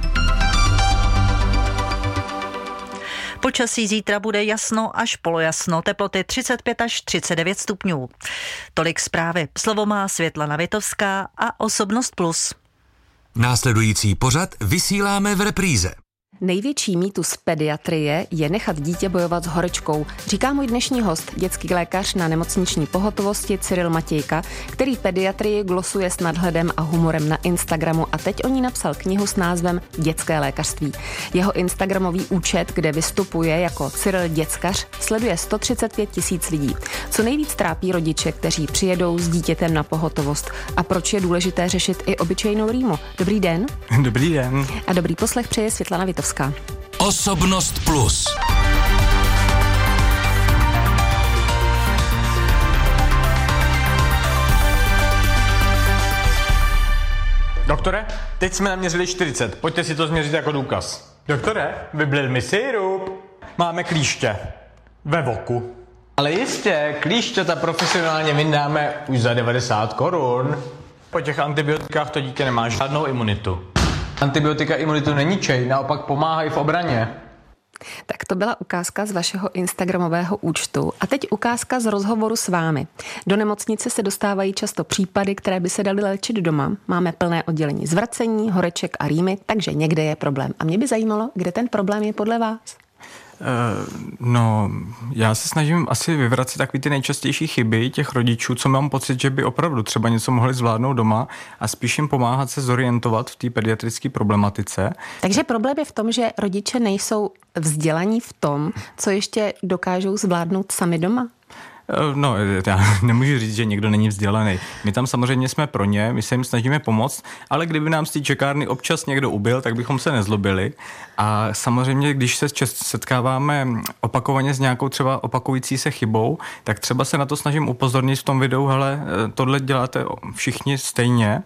Počasí zítra bude jasno až polojasno, teploty třicet pět až třicet devět stupňů. Tolik zprávy. Slovo má Světlana Vitovská a Osobnost Plus. Následující pořad vysíláme v repríze. Největší mýtus pediatrie je nechat dítě bojovat s horečkou, říká můj dnešní host, dětský lékař na nemocniční pohotovosti Cyril Matějka, který pediatrii glosuje s nadhledem a humorem na Instagramu a teď o ní napsal knihu s názvem Dětské lékařství. Jeho instagramový účet, kde vystupuje jako Cyril Děckař, sleduje sto třicet pět tisíc lidí. Co nejvíc trápí rodiče, kteří přijedou s dítětem na pohotovost a proč je důležité řešit i obyčejnou rýmu? Dobrý den. Dobrý den. A dobrý poslech přeje Světlana Vitovská. Osobnost plus. Doktore, teď jsme naměřili čtyřicet. Pojďte si to změřit jako důkaz. Doktore, vyblil mi sirup. Máme klíště. Ve voku. Ale jistě, klíšťata profesionálně vyndáme už za devadesát korun. Po těch antibiotikách to dítě nemá žádnou imunitu. Antibiotika imunitu neničej, naopak pomáhají v obraně. Tak to byla ukázka z vašeho instagramového účtu. A teď ukázka z rozhovoru s vámi. Do nemocnice se dostávají často případy, které by se daly léčit doma. Máme plné oddělení zvracení, horeček a rýmy, takže někde je problém. A mě by zajímalo, kde ten problém je podle vás? No, já se snažím asi vyvracet takový ty nejčastější chyby těch rodičů, co mám pocit, že by opravdu třeba něco mohli zvládnout doma a spíš jim pomáhat se zorientovat v té pediatrické problematice. Takže problém je v tom, že rodiče nejsou vzdělaní v tom, co ještě dokážou zvládnout sami doma? No, já nemůžu říct, že někdo není vzdělaný. My tam samozřejmě jsme pro ně, my se jim snažíme pomoct, ale kdyby nám z té čekárny občas někdo ubil, tak bychom se nezlobili. A samozřejmě, když se setkáváme opakovaně s nějakou třeba opakující se chybou, tak třeba se na to snažím upozornit v tom videu, hele, tohle děláte všichni stejně.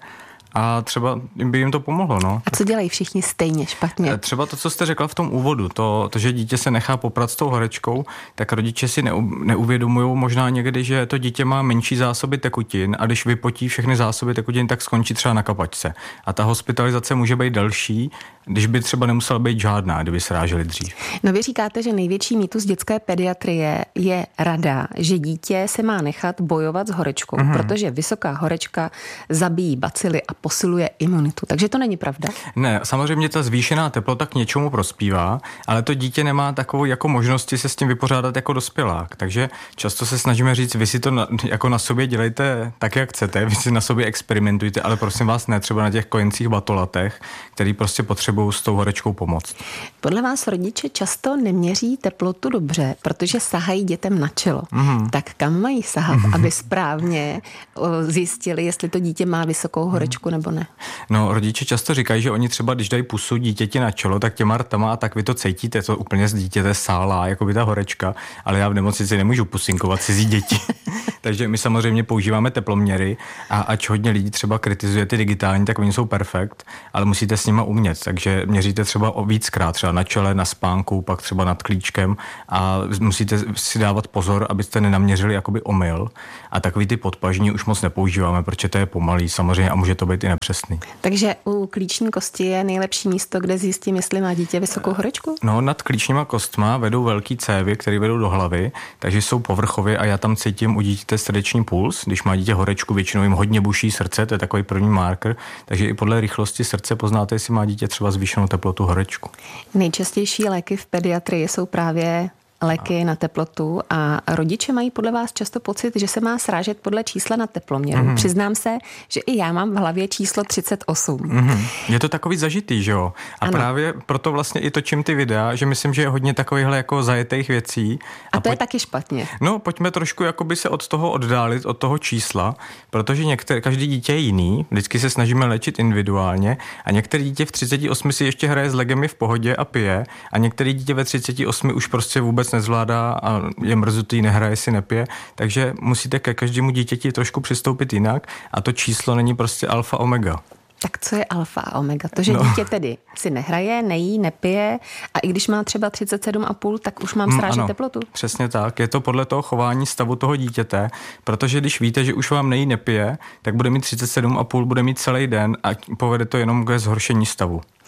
A třeba by jim to pomohlo, no. A co dělají všichni stejně špatně? Třeba to, co jste řekla v tom úvodu, to, to že dítě se nechá poprat s tou horečkou, tak rodiče si neu, neuvědomují možná někdy, že to dítě má menší zásoby tekutin a když vypotí všechny zásoby tekutin, tak skončí třeba na kapačce. A ta hospitalizace může být delší, když by třeba nemusela být žádná, kdyby sráželi dřív. No vy říkáte, že největší mýtus dětské pediatrie je rada, že dítě se má nechat bojovat s horečkou, mm-hmm. protože vysoká horečka zabíjí bacily a posiluje imunitu. Takže to není pravda? Ne, samozřejmě ta zvýšená teplota k něčemu prospívá, ale to dítě nemá takovou jako možnosti se s tím vypořádat jako dospělák. Takže často se snažíme říct, vy si to na, jako na sobě dělejte tak, jak chcete, vy si na sobě experimentujte, ale prosím vás ne třeba na těch kojencích batolatech, který prostě potřebují s tou horečkou pomoct. Podle vás rodiče často neměří teplotu dobře, protože sahají dětem na čelo. Mm-hmm. Tak kam mají sahat, mm-hmm. aby správně zjistili, jestli to dítě má vysokou horečku nebo ne? No, rodiče často říkají, že oni třeba, když dají pusu dítěti na čelo, tak těma rtama a tak vy to cítíte, to úplně z dítěte sálá, jako by ta horečka, ale já v nemocnici nemůžu pusinkovat cizí děti. Takže my samozřejmě používáme teploměry a ač hodně lidí třeba kritizuje ty digitální, tak oni jsou perfekt, ale musíte s nima umět, takže měříte třeba o víckrát, třeba na čele, na spánku, pak třeba nad klíčkem a musíte si dávat pozor, abyste nenaměřili jakoby omyl a takový ty podpažní už moc nepoužíváme, protože to je pomalý samozřejmě a může to být i nepřesný. Takže u klíční kosti je nejlepší místo, kde zjistím, jestli má dítě vysokou horečku? No, nad klíčníma kostma vedou velký cévy, které vedou do hlavy, takže jsou povrchově a já tam cítím u dítěte srdeční puls. Když má dítě horečku, většinou jim hodně buší srdce, to je takový první marker, takže i podle rychlosti srdce poznáte, jestli má dítě třeba zvýšenou teplotu, horečku. Nejčastější léky v pediatrii jsou právě léky na teplotu a rodiče mají podle vás často pocit, že se má srážet podle čísla na teploměru. Mm-hmm. Přiznám se, že i já mám v hlavě číslo třicet osm. Mm-hmm. Je to takový zažitý, že jo? A ano. Právě proto vlastně i točím ty videa, že myslím, že je hodně takovýchhle jako zajetých věcí. A, a to pojď... je taky špatně. No, pojďme trošku jakoby se od toho oddálit, od toho čísla, protože některé, každý dítě je jiný, vždycky se snažíme léčit individuálně a některé dítě v třiceti osmi si ještě hraje s legemi v pohodě a pije a některé dítě ve třiceti osmi už prostě vůbec nezvládá a je mrzutý, nehraje si, nepije, takže musíte ke každému dítěti trošku přistoupit jinak a to číslo není prostě alfa omega. Tak co je alfa a omega? To, že no. dítě tedy si nehraje, nejí, nepije a i když má třeba třicet sedm a půl, tak už mám srážet ano, teplotu? Přesně tak. Je to podle toho chování stavu toho dítěte, protože když víte, že už vám nejí, nepije, tak bude mít třicet sedm a půl, bude mít celý den a povede to jenom ke zhoršení stavu.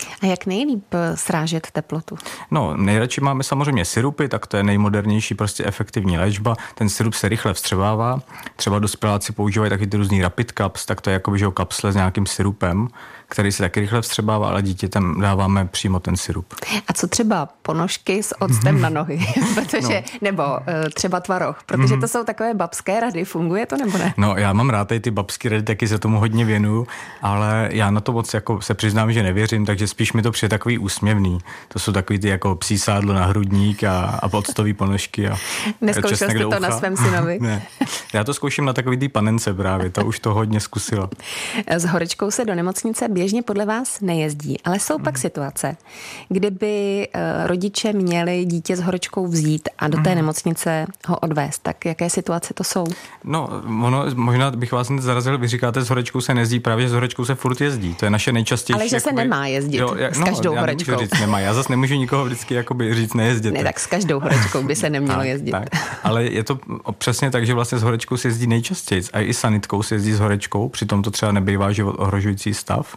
A jak nejlíp srážet teplotu? No, nejradši máme samozřejmě sirupy, tak to je nejmodernější, prostě efektivní léčba. Ten sirup se rychle vstřebává. Třeba dospěláci používají taky ty různý rapid caps, tak to je jakoby, že kapsle s nějakým sirupem, který se taky rychle vstřebává, ale dítětem dáváme přímo ten sirup. A co třeba ponožky s octem na nohy? Protože, no. Nebo uh, třeba tvaroh, protože to jsou takové babské rady. Funguje to nebo ne? No, já mám rád tady ty babské rady, taky se tomu hodně věnuju, ale já na to moc jako se přiznám, že nevěřím, takže spíš mi to přijde takový úsměvný. To jsou takový ty jako psí sádlo na hrudník a, a octový ponožky. A Neskoušel jste to na svém synovi? Ne. Já to zkouším na takový ty panence právě, to už to hodně zkusila. S horečkou se do nemocnice běžně podle vás nejezdí, ale jsou pak situace, kdyby rodiče měli dítě s horečkou vzít a do té nemocnice ho odvést. Tak jaké situace to jsou? No, ono, možná bych vás zarazil, vy říkáte, s horečkou se nejezdí, právě s horečkou se furt jezdí. To je naše nejčastější. Ale že se jakoby, nemá jezdit jo, já, s každou no, já horečkou. Říct, nemá. Já zase nemůžu nikoho vždycky jakoby říct nejezděte. Ne, tak s každou horečkou by se nemělo tak, jezdit. Tak. Ale je to přesně tak, že vlastně s horečkou se jezdí nejčastěji. A i sanitkou se jezdí s horečkou, přitom to třeba nebývá život ohrožující stav.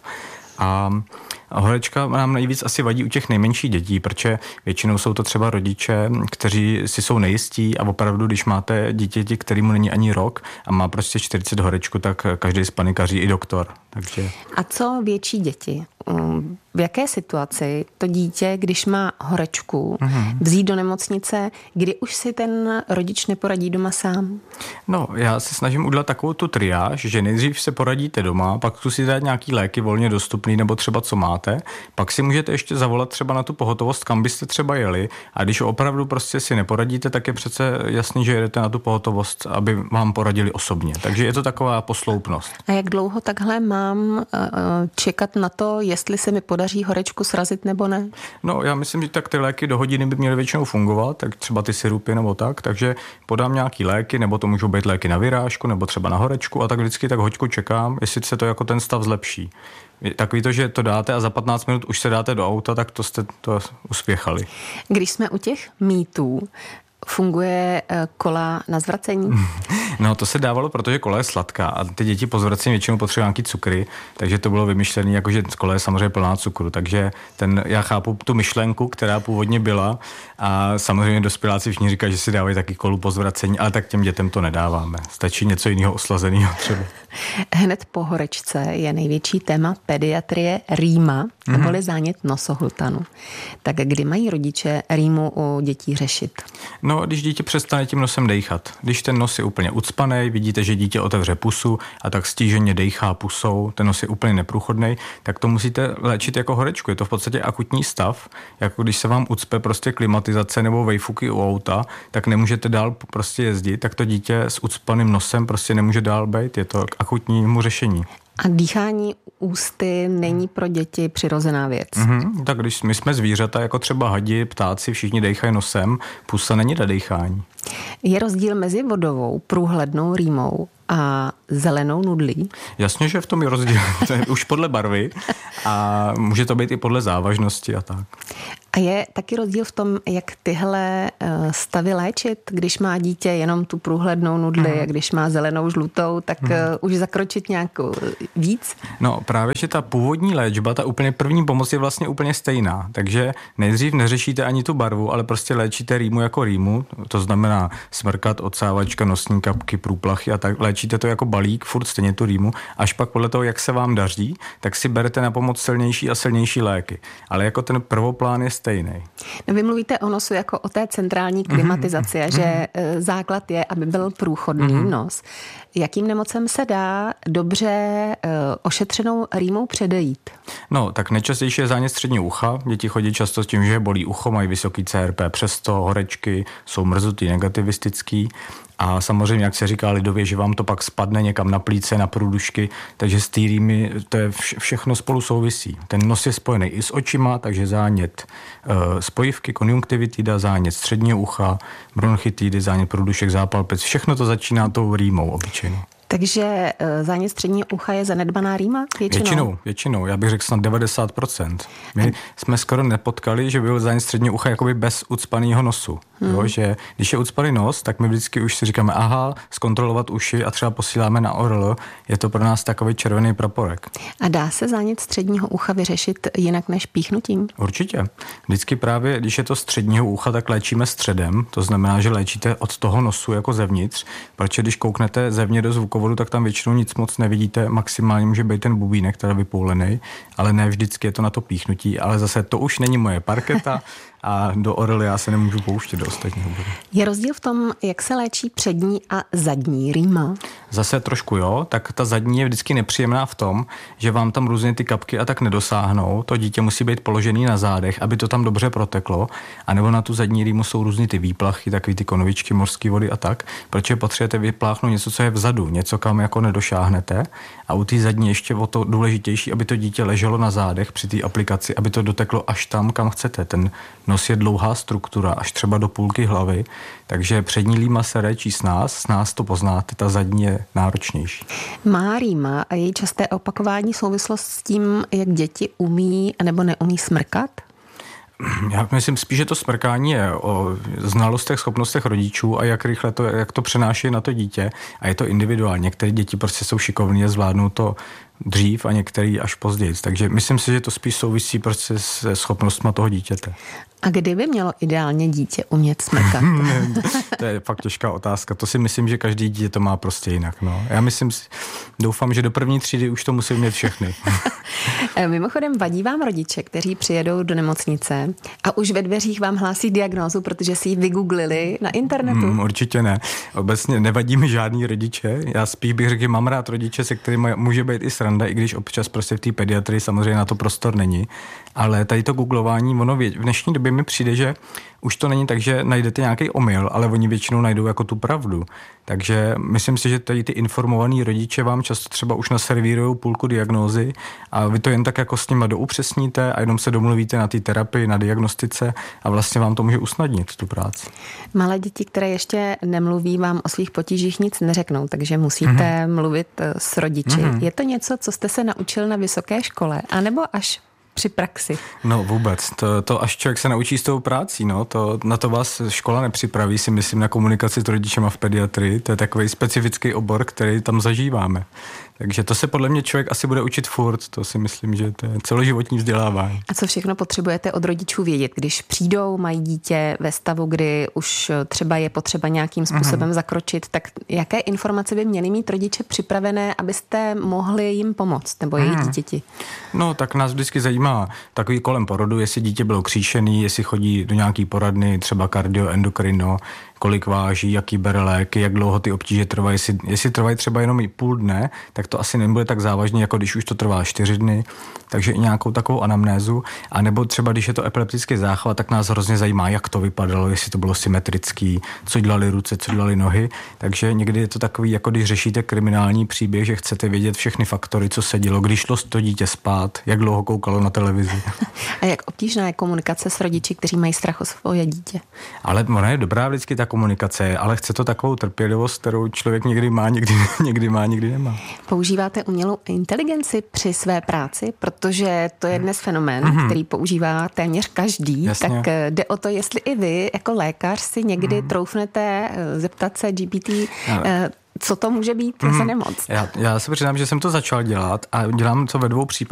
A horečka nám nejvíc asi vadí u těch nejmenších dětí, protože většinou jsou to třeba rodiče, kteří si jsou nejistí a opravdu, když máte dítěti, kterému není ani rok a má prostě čtyřicet horečku, tak každý spanikaří, i doktor. Takže... A co větší děti? V jaké situaci to dítě, když má horečku, mm-hmm. vzít do nemocnice, kdy už si ten rodič neporadí doma sám? No, já se snažím udělat takovou tu triáž, že nejdřív se poradíte doma, pak tu si dát nějaký léky volně dostupný, nebo třeba co máte, pak si můžete ještě zavolat třeba na tu pohotovost, kam byste třeba jeli, a když opravdu prostě si neporadíte, tak je přece jasný, že jedete na tu pohotovost, aby vám poradili osobně. Takže je to taková posloupnost. A jak dlouho takhle mám čekat na to, jestli se mi podaří horečku srazit nebo ne? No, já myslím, že tak ty léky do hodiny by měly většinou fungovat, tak třeba ty sirupy nebo tak, takže podám nějaký léky, nebo to můžou být léky na vyrážku, nebo třeba na horečku, a tak vždycky tak hoďku čekám, jestli se to jako ten stav zlepší. Takový to, že to dáte a za patnáct minut už se dáte do auta, tak to jste to uspěchali. Když jsme u těch mýtů, funguje kola na zvracení? No, to se dávalo, protože kola je sladká a ty děti po zvracení většinou potřebují nějaký cukry, takže to bylo vymyšlené, jakože kola je samozřejmě plná cukru, takže ten, já chápu tu myšlenku, která původně byla, a samozřejmě dospěláci všichni říkají, že si dávají taky kolu po zvracení, ale tak těm dětem to nedáváme. Stačí něco jiného oslazeného třeba. Hned po horečce je největší téma pediatrie rýma, mm-hmm. neboli zánět nosohltanu. Tak kdy mají rodiče rýmu u dětí řešit? No, když dítě přestane tím nosem dejchat. Když ten nos je úplně ucpaný, vidíte, že dítě otevře pusu a tak stíženě dejchá pusou, ten nos je úplně neprůchodnej, tak to musíte léčit jako horečku. Je to v podstatě akutní stav, jako když se vám ucpe prostě klimatizace nebo vejfuky u auta, tak nemůžete dál prostě jezdit, tak to dítě s ucpaným nosem prostě nemůže dál být. Je to akutnímu řešení. A dýchání ústy není pro děti přirozená věc. Mm-hmm, tak když my jsme zvířata, jako třeba hadi, ptáci, všichni dejchají nosem, pusa není na dejchání. Je rozdíl mezi vodovou, průhlednou rýmou a zelenou nudlí? Jasně, že v tom je rozdíl. To je už podle barvy a může to být i podle závažnosti a tak. A je taky rozdíl v tom, jak tyhle stavy léčit, když má dítě jenom tu průhlednou nudli mm. a když má zelenou, žlutou, tak mm. už zakročit nějakou víc? No právě, že ta původní léčba, ta úplně první pomoc je vlastně úplně stejná. Takže nejdřív neřešíte ani tu barvu, ale prostě léčíte rýmu jako rýmu, to znamená smrkat, odsávačka, nosní kapky, průplachy a tak. Léčíte to jako balík, furt stejně tu rýmu, až pak podle toho, jak se vám daří, tak si berete na pomoc silnější a silnější léky. Ale jako ten prvoplán je stejný. No, vy mluvíte o nosu jako o té centrální klimatizaci, mm-hmm. že základ je, aby byl průchodný mm-hmm. nos. Jakým nemocem se dá dobře uh, ošetřenou rýmou předejít? No, tak nejčastější je zánět středního ucha. Děti chodí často s tím, že bolí ucho, mají vysoký C R P, přesto horečky, jsou mrzutý, negativistický. A samozřejmě, jak se říká lidově, že vám to pak spadne někam na plíce, na průdušky, takže s týrými to je vše, všechno spolu souvisí. Ten nos je spojený i s očima, takže zánět e, spojivky, konjunktivitida, zánět středního ucha, bronchitidy, zánět průdušek, zápal plic, všechno to začíná tou rýmou obyčejnou. Takže zánět středního ucha je zanedbaná rýma? Většinou? Většinou, většinou. Já bych řekl snad devadesát procent. My jsme skoro nepotkali, že byl zánět středního ucha jakoby bez ucpaného nosu. Hmm. Jo, že když je ucpaný nos, tak my vždycky už si říkáme, aha, zkontrolovat uši a třeba posíláme na O R L. Je to pro nás takový červený praporek. A dá se zánět středního ucha vyřešit jinak než píchnutím? Určitě. Vždycky právě, když je to středního ucha, tak léčíme středem. To znamená, že léčíte od toho nosu jako zevnitř. Protože když kouknete zevně do zvukovodu, tak tam většinou nic moc nevidíte. Maximálně může být ten bubínek, který je vypoulený, ale ne vždycky je to na to píchnutí. Ale zase to už není moje parketa. A do O R L já se nemůžu pouštět do ostatního bodu. Je rozdíl v tom, jak se léčí přední a zadní rýma? Zase trošku jo, tak ta zadní je vždycky nepříjemná v tom, že vám tam různě ty kapky a tak nedosáhnou. To dítě musí být položený na zádech, aby to tam dobře proteklo. A nebo na tu zadní rýmu jsou různý ty výplachy, takový ty konvičky, mořské vody a tak, protože potřebujete vypláchnout něco, co je vzadu, něco, kam jako nedošáhnete. A u té zadní ještě o to důležitější, aby to dítě leželo na zádech při té aplikaci, aby to doteklo až tam, kam chcete. Ten nos je dlouhá struktura, až třeba do půlky hlavy, takže přední rýma se léčí s nás, s nás to poznáte, ta zadní je náročnější. Má rýma a její časté opakování souvislost s tím, jak děti umí nebo neumí smrkat? Já myslím spíš, že to smrkání je o znalostech, schopnostech rodičů a jak rychle to, jak to přenáší na to dítě a je to individuálně. Některé děti prostě jsou šikovní a zvládnou to dřív a některý až později. Takže myslím si, že to spíš souvisí prostě se schopnostma toho dítěte. A kdy by mělo ideálně dítě umět smrkat? To je fakt těžká otázka. To si myslím, že každý dítě to má prostě jinak. No. Já myslím, doufám, že do první třídy už to musí umět všechny. Mimochodem, vadí vám rodiče, kteří přijedou do nemocnice a už ve dveřích vám hlásí diagnózu, protože si ji vygooglili na internetu? Hmm, určitě ne. Obecně nevadí mi žádný rodiče. Já spíš bych řekl, mám rád rodiče, se kterými může být i sranda, i když občas prostě v té pediatrii samozřejmě na to prostor není. Ale tady to googlování, ono v dnešní době mi přijde, že už to není tak, že najdete nějaký omyl, ale oni většinou najdou jako tu pravdu. Takže myslím si, že tady ty informovaný rodiče vám často třeba už naservírují půlku diagnózy a vy to jen tak jako s nima doupřesníte a jenom se domluvíte na té terapii, na diagnostice a vlastně vám to může usnadnit tu práci. Malé děti, které ještě nemluví, vám o svých potížích nic neřeknou, takže musíte mm-hmm. mluvit s rodiči. Mm-hmm. Je to něco, co jste se naučil na vysoké škole, anebo až při praxi? No vůbec, to, to až člověk se naučí s tou prácí, no, to, na to vás škola nepřipraví, si myslím, na komunikaci s rodičema v pediatrii, to je takový specifický obor, který tam zažíváme. Takže to se podle mě člověk asi bude učit furt, to si myslím, že to je celoživotní vzdělávání. A co všechno potřebujete od rodičů vědět, když přijdou, mají dítě ve stavu, kdy už třeba je potřeba nějakým způsobem mm-hmm. zakročit, tak jaké informace by měli mít rodiče připravené, abyste mohli jim pomoct, nebo jejich mm. dítěti? No, tak nás vždycky zajímá takový kolem porodu, jestli dítě bylo kříšený, jestli chodí do nějaký poradny, třeba kardio, endokrino, kolik váží, jaký bere léky, jak dlouho ty obtíže trvají. Jestli, jestli trvají třeba jenom i půl dne, tak to asi nebude tak závažný, jako když už to trvá čtyři dny, takže i nějakou takovou anamnézu. A nebo třeba, když je to epileptický záchvat, tak nás hrozně zajímá, jak to vypadalo, jestli to bylo symetrický, co dělali ruce, co dělali nohy. Takže někdy je to takový, jako když řešíte kriminální příběh, že chcete vědět všechny faktory, co se dělo, když šlo to dítě spát, jak dlouho koukalo na televizi. A jak obtížná je komunikace s rodiči, kteří mají strach o svoje dítě? Ale ona je dobrá vždycky ta komunikace, ale chce to takovou trpělivost, kterou člověk někdy má, někdy, někdy má, někdy nemá. Používáte umělou inteligenci při své práci, protože to je dnes fenomén, mm-hmm. který používá téměř každý. Jasně. Tak jde o to, jestli i vy jako lékař si někdy mm. troufnete zeptat se G P T, ale co to může být mm. za nemoc. Já, já se přiznám, že jsem to začal dělat a dělám to ve dvou případech.